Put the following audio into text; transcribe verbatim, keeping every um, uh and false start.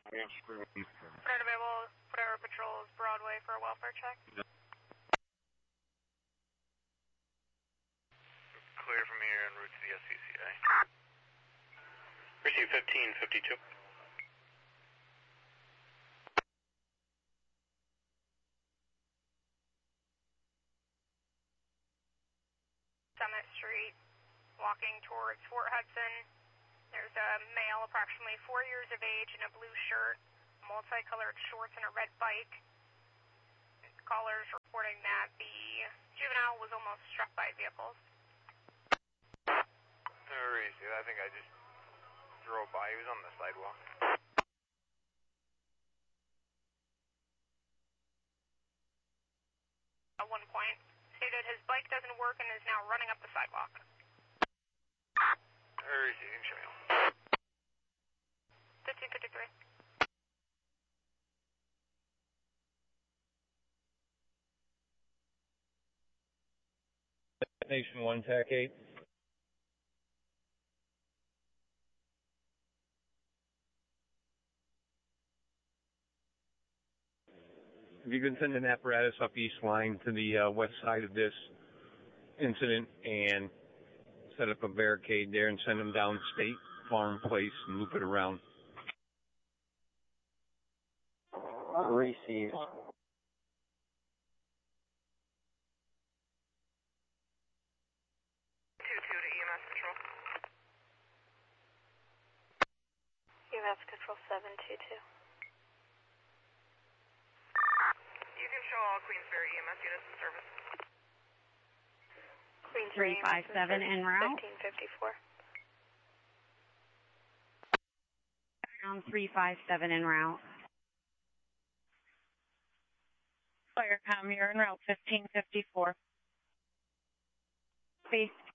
Third available, whatever patrols Broadway for a welfare check. Yep. Clear from here en route to the S C C A. Receive fifteen fifty-two. Summit Street, walking towards Fort Hudson. There's a male approximately four years of age in a blue shirt, multicolored shorts, and a red bike. Callers reporting that the juvenile was almost struck by vehicles. Where is he? I think I just drove by. He was on the sidewalk. At one point, stated his bike doesn't work and is now running up the sidewalk. Where is he? You can show me. fifteen fifty-three. Nation one, T A C eight. If you can send an apparatus up East Line to the uh, west side of this incident and set up a barricade there and send them down State Farm Place and loop it around. Receive. E M S Control seven two two. You can show all Queensbury E M S units in service. Queensbury three five seven en route. fifteen fifty-four. Ground three five seven en route. Firecom, you're en route fifteen fifty-four. Base